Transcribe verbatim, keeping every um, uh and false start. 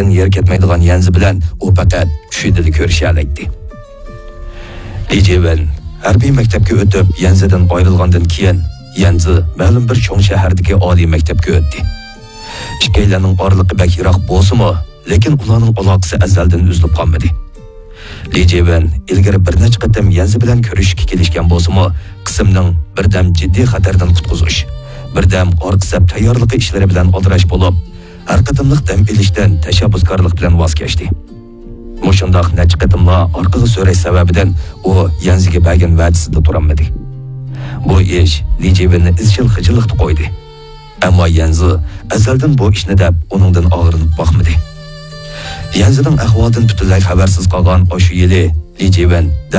yerdan yer ketmaydigan Yanzi bilan u faqat tushidili ko'rishalaydi. Li Jiwen harbiy maktabga o'tib, Yanzidan ayrilgandan keyin Yanzi ma'lum bir cho'ng shahardagi oliy maktabga o'tdi. Ikkilarning oraliqi bak yiroq bo'lsa-mu, lekin ularning aloqasi azaldan uzilib qolmadi. Li Jiwen ilgari bir necha qatam Yanzi bilan ko'rishishga kelishgan bo'lsa-mu, qismning birdam jiddiy xatardan qutqizish, birdam orqisab tayyorligi ishlari bilan oldirash bo'lib, har qatimliq dam ilishdan tashabbuskorlik bilan voz kechdi. Mushundaq necha qatimlar orqaga so'rash sababidan u Yanziga bergan va'dasida turolmadi. Bu ish Li Jiwenni izchil xijillikda qo'ydi. Ammo Yanzi azaldan bu ishni deb uningdan og'rinib boqmadi. Yanzining ahvolidan butunlay xabarsiz qolgan o'sha yili Li Jiwen